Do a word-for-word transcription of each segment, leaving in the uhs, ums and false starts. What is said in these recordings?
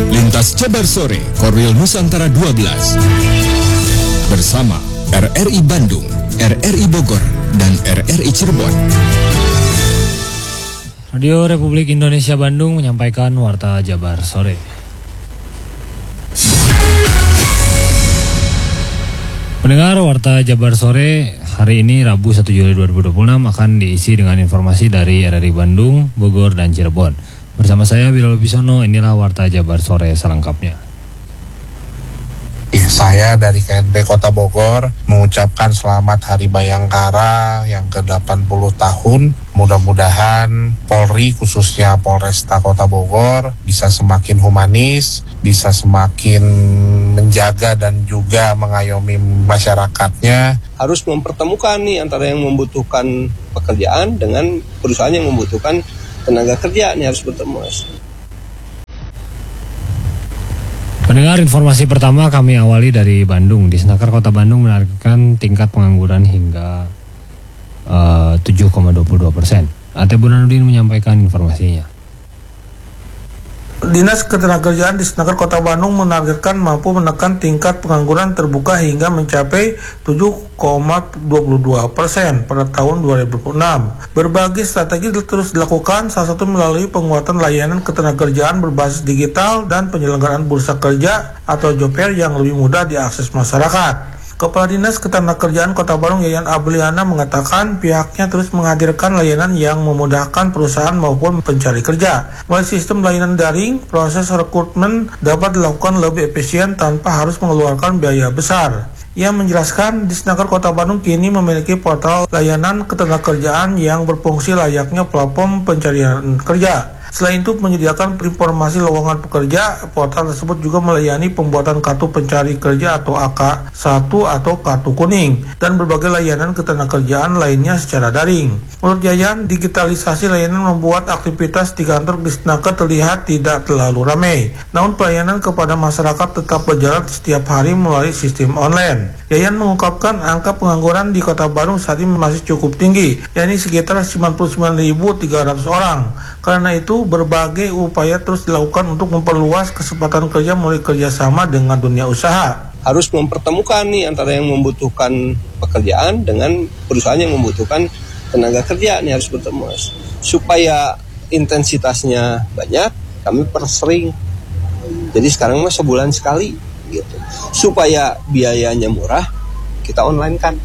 Lintas Jabar Sore, Korwil Nusantara dua belas. Bersama R R I Bandung, R R I Bogor, dan R R I Cirebon. Radio Republik Indonesia Bandung menyampaikan Warta Jabar Sore. Pendengar, Warta Jabar Sore hari ini Rabu satu Juli dua ribu dua puluh enam akan diisi dengan informasi dari R R I Bandung, Bogor, dan Cirebon. Bersama saya Bilal Bisono, inilah Warta Jabar Sore selengkapnya. Saya dari K N P Kota Bogor mengucapkan selamat Hari Bayangkara yang ke delapan puluh tahun. Mudah-mudahan Polri, khususnya Polresta Kota Bogor, bisa semakin humanis, bisa semakin menjaga dan juga mengayomi masyarakatnya. Harus mempertemukan nih antara yang membutuhkan pekerjaan dengan perusahaan yang membutuhkan tenaga kerja, nih harus bertemu. Pendengar, informasi pertama kami awali dari Bandung. Di Senaker Kota Bandung menargetkan tingkat pengangguran hingga uh, tujuh koma dua puluh dua persen. Ate Burhanuddin menyampaikan informasinya. Dinas Ketenagakerjaan di Senaker Kota Bandung menargetkan mampu menekan tingkat pengangguran terbuka hingga mencapai tujuh koma dua puluh dua persen pada tahun dua ribu dua puluh enam. Berbagai strategi terus dilakukan, salah satu melalui penguatan layanan ketenagakerjaan berbasis digital dan penyelenggaraan bursa kerja atau job fair yang lebih mudah diakses masyarakat. Kepala Dinas Ketenagakerjaan Kota Bandung Yayan Abliana mengatakan pihaknya terus menghadirkan layanan yang memudahkan perusahaan maupun pencari kerja. Melalui sistem layanan daring, proses rekrutmen dapat dilakukan lebih efisien tanpa harus mengeluarkan biaya besar. Ia menjelaskan di Senaker Kota Bandung kini memiliki portal layanan ketenagakerjaan yang berfungsi layaknya platform pencarian kerja. Selain itu menyediakan informasi lowongan pekerja, portal tersebut juga melayani pembuatan kartu pencari kerja atau A K satu atau kartu kuning dan berbagai layanan ketenagakerjaan lainnya secara daring. Menurut Yayan, digitalisasi layanan membuat aktivitas di kantor di Senaker terlihat tidak terlalu ramai. Namun pelayanan kepada masyarakat tetap berjalan setiap hari melalui sistem online. Yayan mengungkapkan angka pengangguran di Kota Bandung saat ini masih cukup tinggi, yakni sekitar sembilan puluh sembilan ribu tiga ratus orang. Karena itu, berbagai upaya terus dilakukan untuk memperluas kesempatan kerja melalui kerjasama dengan dunia usaha. Harus mempertemukan nih antara yang membutuhkan pekerjaan dengan perusahaan yang membutuhkan tenaga kerja, nih harus bertemu. Supaya intensitasnya banyak, kami persering. Jadi sekarang mah sebulan sekali gitu. Supaya biayanya murah, kita online kan.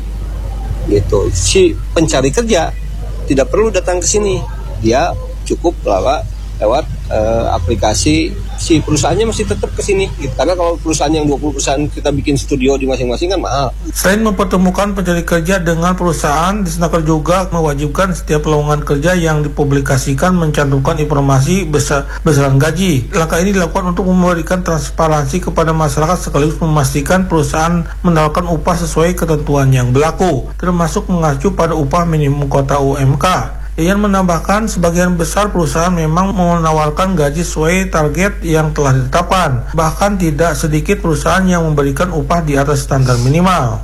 Gitu. Si pencari kerja tidak perlu datang ke sini. Dia cukup lewat lewat uh, aplikasi, si perusahaannya masih tetap ke sini gitu. Karena kalau perusahaan yang dua puluh perusahaan kita bikin studio di masing-masing kan mahal. Selain mempertemukan pencari kerja dengan perusahaan, di Senaker juga mewajibkan setiap lowongan kerja yang dipublikasikan mencantumkan informasi besar, besaran gaji. Langkah ini dilakukan untuk memberikan transparansi kepada masyarakat sekaligus memastikan perusahaan menawarkan upah sesuai ketentuan yang berlaku, termasuk mengacu pada upah minimum kota U M K. Yayan menambahkan sebagian besar perusahaan memang menawarkan gaji sesuai target yang telah ditetapkan. Bahkan tidak sedikit perusahaan yang memberikan upah di atas standar minimal.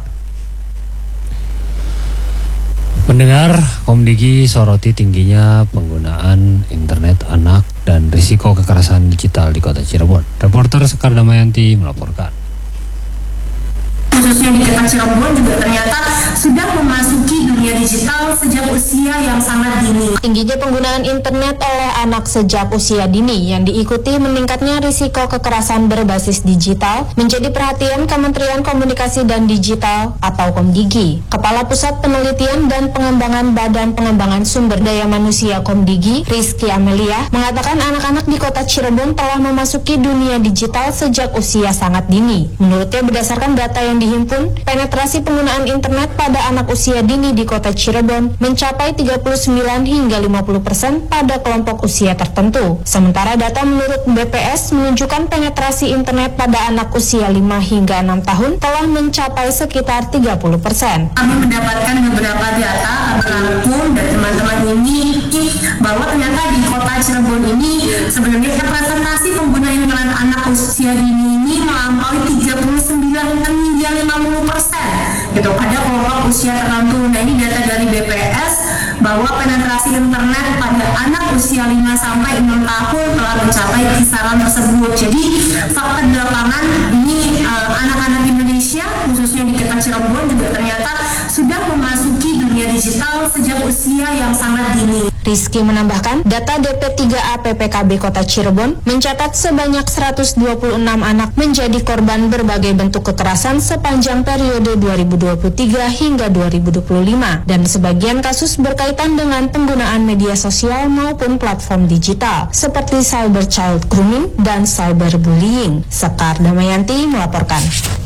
Pendengar, Komdigi soroti tingginya penggunaan internet anak dan risiko kekerasan digital di Kota Cirebon. Reporter Sekar Damayanti melaporkan. Khususnya di Kota Cirebon juga ternyata sudah memasuki dunia digital sejak usia yang sangat dini. Tingginya penggunaan internet oleh anak sejak usia dini yang diikuti meningkatnya risiko kekerasan berbasis digital menjadi perhatian Kementerian Komunikasi dan Digital atau Komdigi. Kepala Pusat Penelitian dan Pengembangan Badan Pengembangan Sumber Daya Manusia Komdigi, Rizky Amelia, mengatakan anak-anak di Kota Cirebon telah memasuki dunia digital sejak usia sangat dini. Menurutnya, berdasarkan data yang dihimpun, penetrasi penggunaan internet pada anak usia dini di Kota Cirebon mencapai tiga puluh sembilan hingga lima puluh persen pada kelompok usia tertentu. Sementara data menurut B P S menunjukkan penetrasi internet pada anak usia lima hingga enam tahun telah mencapai sekitar tiga puluh persen. Kami mendapatkan beberapa data rangkum dari teman-teman ini bahwa ternyata di Kota Cirebon ini sebenarnya representasi pengguna internet anak usia dini ini melampaui tiga puluh sembilan hingga lima puluh persen gitu pada kelompok usia tertentu. Nah, ini data dari B P S bahwa bahwa penetrasi internet pada anak usia lima sampai enam tahun telah mencapai kisaran tersebut. Jadi fakta di lapangan ini uh, anak-anak Indonesia khususnya di Kota Cirebon juga ternyata sudah memasuki dunia digital sejak usia yang sangat dini. Rizky menambahkan, data D P tiga A P P K B Kota Cirebon mencatat sebanyak seratus dua puluh enam anak menjadi korban berbagai bentuk kekerasan sepanjang periode dua ribu dua puluh tiga hingga dua ribu dua puluh lima dan sebagian kasus berkaitan dengan penggunaan media sosial maupun platform digital seperti cyber child grooming dan cyberbullying. Sekar Damayanti melaporkan.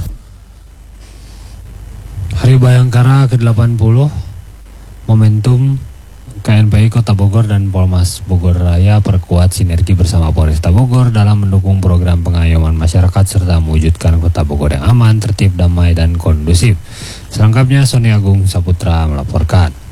Hari Bayangkara ke delapan puluh, momentum K N P I Kota Bogor dan Polmas Bogor Raya perkuat sinergi bersama Polresta Bogor dalam mendukung program pengayoman masyarakat serta mewujudkan Kota Bogor yang aman, tertib, damai, dan kondusif. Selengkapnya Sony Agung Saputra melaporkan.